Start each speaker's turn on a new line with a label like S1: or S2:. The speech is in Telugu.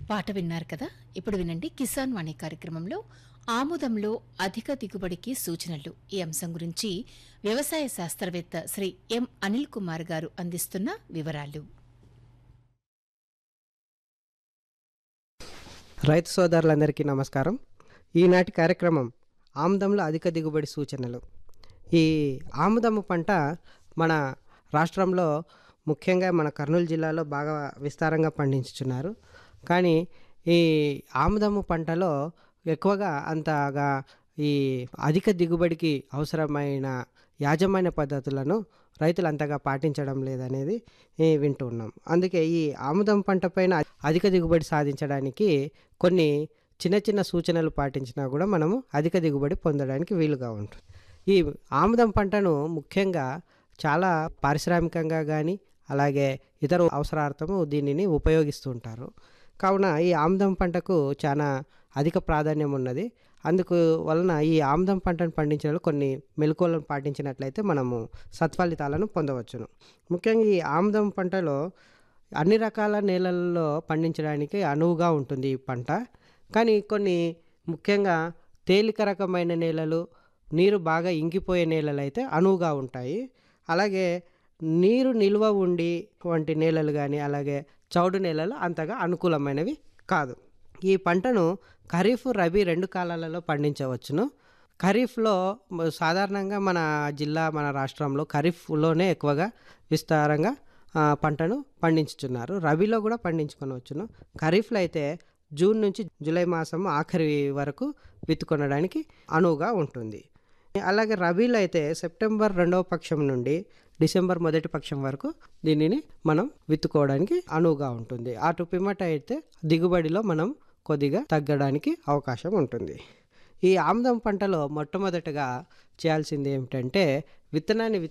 S1: పాట విన్నారు కదా. ఇప్పుడు వినండి కిసాన్ వాణి కార్యక్రమంలో ఆముదంలో అధిక దిగుబడికి సూచనలు ఈ అంశం గురించి వ్యవసాయ శాస్త్రవేత్త శ్రీ ఎం అనిల్ కుమార్ గారు అందిస్తున్న వివరాలు.
S2: రైతు సోదరులందరికీ నమస్కారం. ఈనాటి కార్యక్రమం ఆముదంలో అధిక దిగుబడి సూచనలు. ఈ ఆముదము పంట మన రాష్ట్రంలో ముఖ్యంగా మన కర్నూలు జిల్లాలో బాగా విస్తారంగా పండించుచున్నారు. కానీ ఈ ఆముదము పంటలో ఎక్కువగా అంతగా ఈ అధిక దిగుబడికి అవసరమైన యాజమాన్య పద్ధతులను రైతులు అంతగా పాటించడం లేదనేది వింటూ ఉన్నాం. అందుకే ఈ ఆముదం పంట పైన అధిక దిగుబడి సాధించడానికి కొన్ని చిన్న చిన్న సూచనలు పాటించినా కూడా మనము అధిక దిగుబడి పొందడానికి వీలుగా ఉంటుంది. ఈ ఆముదం పంటను ముఖ్యంగా చాలా పారిశ్రామికంగా కానీ అలాగే ఇతర అవసరార్థము దీనిని ఉపయోగిస్తుంటారు. కావున ఈ ఆముదం పంటకు చాలా అధిక ప్రాధాన్యం ఉన్నది. అందుకు వలన ఈ ఆముదం పంటను పండించడంలో కొన్ని మెలకువలను పాటించినట్లయితే మనము సత్ఫలితాలను పొందవచ్చును. ముఖ్యంగా ఈ ఆముదం పంటలో అన్ని రకాల నేలల్లో పండించడానికి అనువుగా ఉంటుంది ఈ పంట. కానీ కొన్ని ముఖ్యంగా తేలిక రకమైన నేలలు, నీరు బాగా ఇంకిపోయే నేలలు అయితే అనువుగా ఉంటాయి. అలాగే నీరు నిల్వ ఉండి వంటి నేలలు కానీ అలాగే చౌడు నేలలు అంతగా అనుకూలమైనవి కాదు. ఈ పంటను ఖరీఫ్, రబీ 2 కాలాలలో పండించవచ్చును. ఖరీఫ్లో సాధారణంగా మన రాష్ట్రంలో ఖరీఫ్లోనే ఎక్కువగా విస్తారంగా పంటను పండించుతున్నారు. రబీలో కూడా పండించుకొనవచ్చును. ఖరీఫ్లో అయితే జూన్ నుంచి జూలై మాసం ఆఖరి వరకు విత్తుకొనడానికి అనువుగా ఉంటుంది. అలాగే రబీలో అయితే సెప్టెంబర్ 2వ పక్షం నుండి డిసెంబర్ 1వ పక్షం వరకు దీనిని మనం విత్తుకోవడానికి అనువుగా ఉంటుంది. అటు పిమ్మట అయితే దిగుబడిలో మనం కొద్దిగా తగ్గడానికి అవకాశం ఉంటుంది. ఈ ఆముదం పంటలో మొట్టమొదటగా చేయాల్సింది ఏమిటంటే విత్తనాన్ని